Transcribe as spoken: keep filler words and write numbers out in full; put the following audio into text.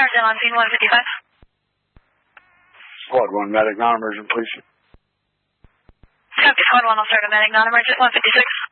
Sergeant on scene one fifty-five. Squad one, medic, non-emergent, please. Copy, Squad one, I'll start a medic, non-emergent, one fifty-six.